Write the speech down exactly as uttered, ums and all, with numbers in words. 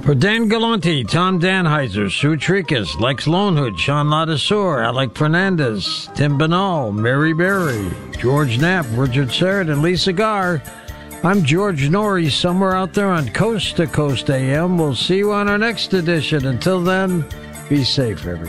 For Dan Galante, Tom Danheiser, Sue Tricus, Lex Lonehood, Sean Ladisor, Alec Fernandez, Tim Banal, Mary Berry, George Knapp, Richard Serrett, and Lisa Garr, I'm George Norrie, somewhere out there on Coast to Coast A M. We'll see you on our next edition. Until then, be safe, everyone.